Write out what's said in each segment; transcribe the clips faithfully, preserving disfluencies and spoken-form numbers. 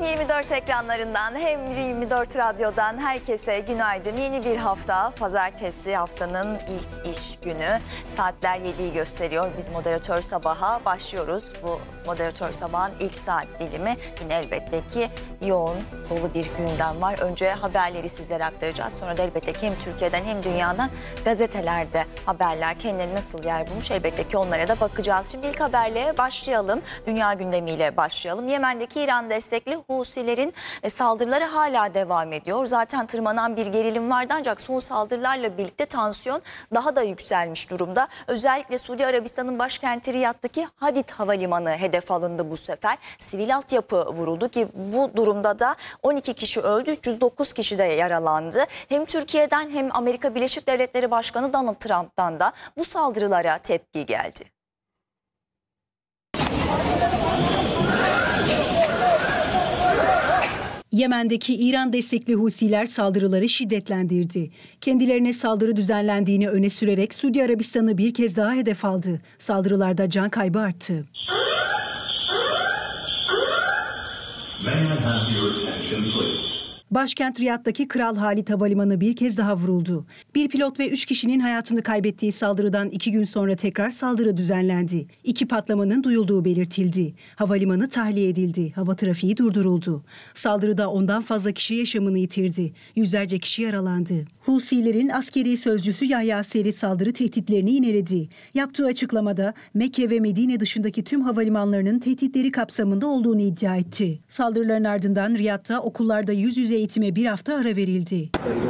Hem yirmi dört ekranlarından hem yirmi dört radyodan herkese günaydın. Yeni bir hafta, pazartesi, haftanın ilk iş günü. Saatler yediyi gösteriyor. Biz Moderatör Sabah'a başlıyoruz. Bu Moderatör Sabah'ın ilk saat dilimi yine elbette ki yoğun, dolu bir gündem var. Önce haberleri sizlere aktaracağız. Sonra da elbette ki hem Türkiye'den hem dünyadan gazetelerde haberler kendilerine nasıl yer bulmuş, elbette ki onlara da bakacağız. Şimdi ilk haberle başlayalım. Dünya gündemiyle başlayalım. Yemen'deki İran destekli Husilerin saldırıları hala devam ediyor. Zaten tırmanan bir gerilim vardı ancak son saldırılarla birlikte tansiyon daha da yükselmiş durumda. Özellikle Suudi Arabistan'ın başkenti Riyad'daki Hadid Havalimanı hedef alındı bu sefer. Sivil altyapı vuruldu ki bu durumda da on iki kişi öldü, üç yüz dokuz kişi de yaralandı. Hem Türkiye'den hem Amerika Birleşik Devletleri Başkanı Donald Trump'tan da bu saldırılara tepki geldi. Yemen'deki İran destekli Husiler saldırıları şiddetlendirdi. Kendilerine saldırı düzenlendiğini öne sürerek Suudi Arabistan'ı bir kez daha hedef aldı. Saldırılarda can kaybı arttı. Başkent Riyad'daki Kral Halid Havalimanı bir kez daha vuruldu. Bir pilot ve üç kişinin hayatını kaybettiği saldırıdan iki gün sonra tekrar saldırı düzenlendi. İki patlamanın duyulduğu belirtildi. Havalimanı tahliye edildi. Hava trafiği durduruldu. Saldırıda ondan fazla kişi yaşamını yitirdi. Yüzlerce kişi yaralandı. Husilerin askeri sözcüsü Yahya Seri saldırı tehditlerini yineledi. Yaptığı açıklamada Mekke ve Medine dışındaki tüm havalimanlarının tehditleri kapsamında olduğunu iddia etti. Saldırıların ardından Riyad'da okullarda yüz yüze eğitime bir hafta ara verildi.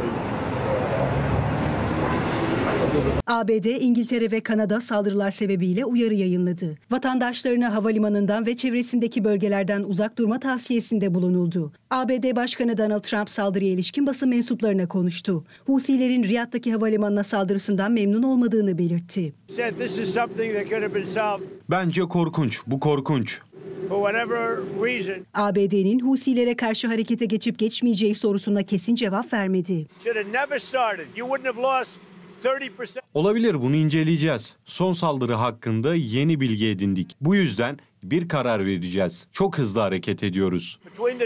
A B D, İngiltere ve Kanada saldırılar sebebiyle uyarı yayınladı. Vatandaşlarına havalimanından ve çevresindeki bölgelerden uzak durma tavsiyesinde bulunuldu. A B D Başkanı Donald Trump saldırıya ilişkin basın mensuplarına konuştu. Husilerin Riyad'daki havalimanına saldırısından memnun olmadığını belirtti. Bence korkunç, bu korkunç. A B D'nin Husilere karşı harekete geçip geçmeyeceği sorusuna kesin cevap vermedi. Olabilir, bunu inceleyeceğiz. Son saldırı hakkında yeni bilgi edindik. Bu yüzden bir karar vereceğiz. Çok hızlı hareket ediyoruz.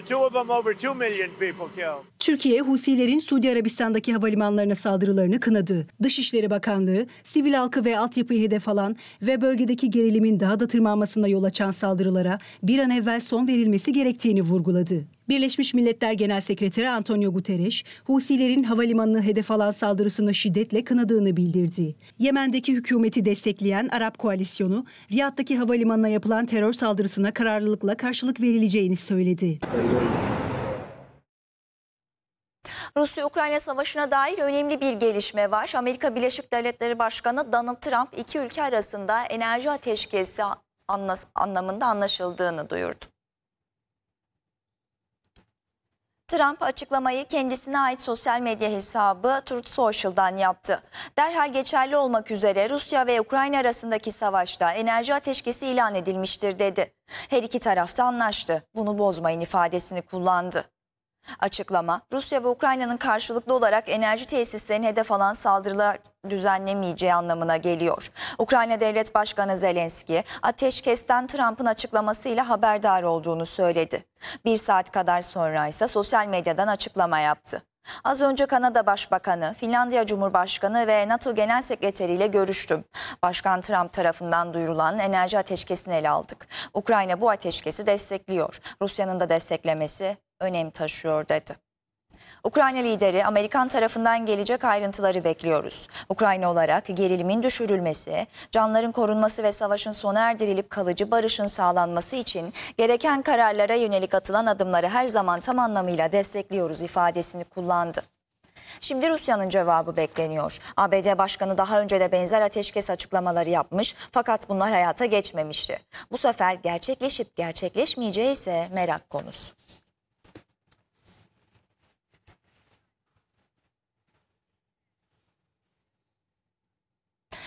Türkiye, Husilerin Suudi Arabistan'daki havalimanlarına saldırılarını kınadı. Dışişleri Bakanlığı, sivil halkı ve altyapıyı hedef alan ve bölgedeki gerilimin daha da tırmanmasına yol açan saldırılara bir an evvel son verilmesi gerektiğini vurguladı. Birleşmiş Milletler Genel Sekreteri Antonio Guterres, Husilerin havalimanını hedef alan saldırısını şiddetle kınadığını bildirdi. Yemen'deki hükümeti destekleyen Arap Koalisyonu, Riyad'daki havalimanına yapılan terör saldırısına kararlılıkla karşılık verileceğini söyledi. Rusya-Ukrayna savaşına dair önemli bir gelişme var. Amerika Birleşik Devletleri Başkanı Donald Trump iki ülke arasında enerji ateşkesi anlamında anlaşıldığını duyurdu. Trump açıklamayı kendisine ait sosyal medya hesabı Truth Social'dan yaptı. Derhal geçerli olmak üzere Rusya ve Ukrayna arasındaki savaşta enerji ateşkesi ilan edilmiştir dedi. Her iki taraf da anlaştı. Bunu bozmayın ifadesini kullandı. Açıklama, Rusya ve Ukrayna'nın karşılıklı olarak enerji tesislerine hedef alan saldırılar düzenlemeyeceği anlamına geliyor. Ukrayna Devlet Başkanı Zelenski, ateşkesten Trump'ın açıklamasıyla haberdar olduğunu söyledi. Bir saat kadar sonra ise sosyal medyadan açıklama yaptı. Az önce Kanada Başbakanı, Finlandiya Cumhurbaşkanı ve NATO Genel Sekreteri ile görüştüm. Başkan Trump tarafından duyurulan enerji ateşkesini ele aldık. Ukrayna bu ateşkesi destekliyor. Rusya'nın da desteklemesi önem taşıyor dedi. Ukrayna lideri, Amerikan tarafından gelecek ayrıntıları bekliyoruz. Ukrayna olarak gerilimin düşürülmesi, canların korunması ve savaşın sona erdirilip kalıcı barışın sağlanması için gereken kararlara yönelik atılan adımları her zaman tam anlamıyla destekliyoruz ifadesini kullandı. Şimdi Rusya'nın cevabı bekleniyor. A B D Başkanı daha önce de benzer ateşkes açıklamaları yapmış fakat bunlar hayata geçmemişti. Bu sefer gerçekleşip gerçekleşmeyeceği ise merak konusu.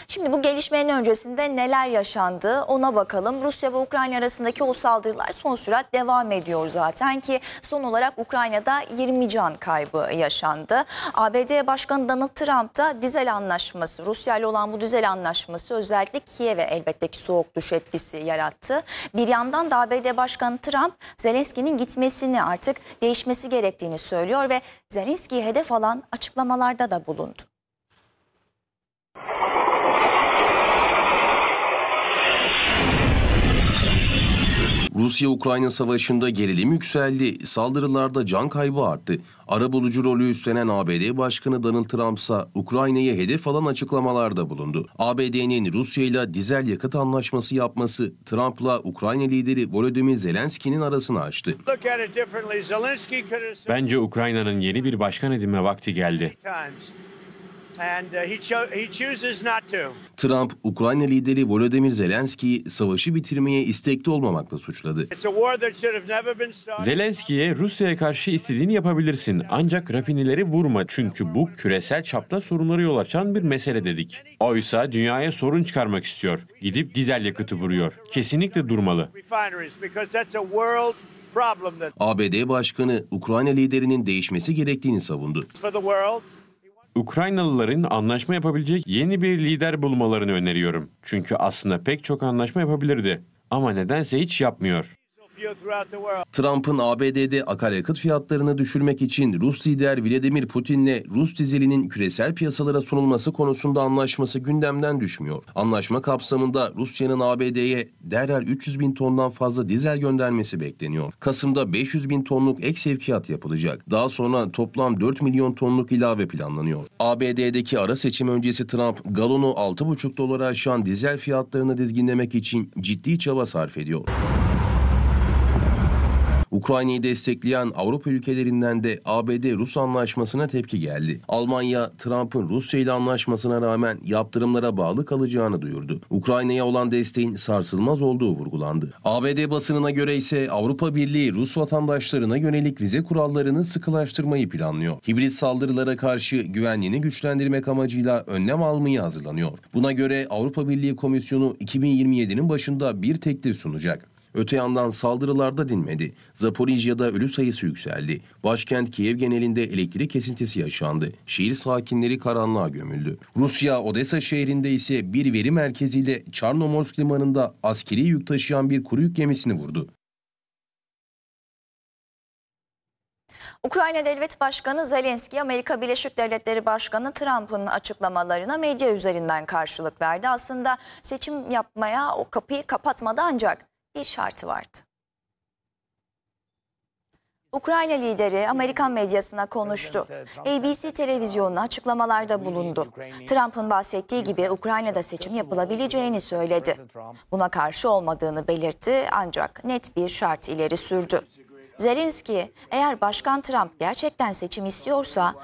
Şimdi bu gelişmenin öncesinde neler yaşandı ona bakalım. Rusya ve Ukrayna arasındaki o saldırılar son sürat devam ediyor zaten ki son olarak Ukrayna'da yirmi can kaybı yaşandı. A B D Başkanı Donald Trump da dizel anlaşması, Rusya ile olan bu dizel anlaşması özellikle Kiev'e elbette ki soğuk duş etkisi yarattı. Bir yandan da A B D Başkanı Trump Zelenski'nin gitmesini artık değişmesi gerektiğini söylüyor ve Zelenski'yi hedef alan açıklamalarda da bulundu. Rusya-Ukrayna savaşında gerilim yükseldi, saldırılarda can kaybı arttı. Arabulucu rolü üstlenen A B D Başkanı Donald Trump ise Ukrayna'yı hedef alan açıklamalarda bulundu. A B D'nin Rusya ile dizel yakıt anlaşması yapması Trump'la Ukrayna lideri Volodymyr Zelenski'nin arasını açtı. Bence Ukrayna'nın yeni bir başkan edinme vakti geldi. Trump, Ukrayna lideri Volodymyr Zelenski'yi savaşı bitirmeye istekli olmamakla suçladı. Zelenski'ye Rusya'ya karşı istediğini yapabilirsin ancak rafinileri vurma çünkü bu küresel çapta sorunlara yol açan bir mesele dedik. Oysa dünyaya sorun çıkarmak istiyor. Gidip dizel yakıtı vuruyor. Kesinlikle durmalı. A B D Başkanı Ukrayna liderinin değişmesi gerektiğini savundu. Ukraynalıların anlaşma yapabilecek yeni bir lider bulmalarını öneriyorum. Çünkü aslında pek çok anlaşma yapabilirdi. Ama nedense hiç yapmıyor. Trump'ın A B D'de akaryakıt fiyatlarını düşürmek için Rus lider Vladimir Putin'le Rus dizelinin küresel piyasalara sunulması konusunda anlaşması gündemden düşmüyor. Anlaşma kapsamında Rusya'nın A B D'ye derhal üç yüz bin tondan fazla dizel göndermesi bekleniyor. Kasım'da beş yüz bin tonluk ek sevkiyat yapılacak. Daha sonra toplam dört milyon tonluk ilave planlanıyor. A B D'deki ara seçim öncesi Trump, galonu altı buçuk dolara aşan dizel fiyatlarını dizginlemek için ciddi çaba sarf ediyor. Ukrayna'yı destekleyen Avrupa ülkelerinden de A B D-Rus anlaşmasına tepki geldi. Almanya, Trump'ın Rusya ile anlaşmasına rağmen yaptırımlara bağlı kalacağını duyurdu. Ukrayna'ya olan desteğin sarsılmaz olduğu vurgulandı. A B D basınına göre ise Avrupa Birliği Rus vatandaşlarına yönelik vize kurallarını sıkılaştırmayı planlıyor. Hibrit saldırılara karşı güvenliğini güçlendirmek amacıyla önlem almayı hazırlanıyor. Buna göre Avrupa Birliği Komisyonu iki bin yirmi yedinin başında bir teklif sunacak. Öte yandan saldırılarda dinmedi. Zaporijya'da ölü sayısı yükseldi. Başkent Kiev genelinde elektrik kesintisi yaşandı. Şehir sakinleri karanlığa gömüldü. Rusya, Odessa şehrinde ise bir veri merkeziyle Çarnomorsk limanında askeri yük taşıyan bir kuru yük gemisini vurdu. Ukrayna Devlet Başkanı Zelenski, Amerika Birleşik Devletleri Başkanı Trump'ın açıklamalarına medya üzerinden karşılık verdi. Aslında seçim yapmaya o kapıyı kapatmadı ancak bir şartı vardı. Ukrayna lideri Amerikan medyasına konuştu. A B C televizyonuna açıklamalarda bulundu. Trump'ın bahsettiği gibi Ukrayna'da seçim yapılabileceğini söyledi. Buna karşı olmadığını belirtti ancak net bir şart ileri sürdü. Zelenski, eğer Başkan Trump gerçekten seçim istiyorsa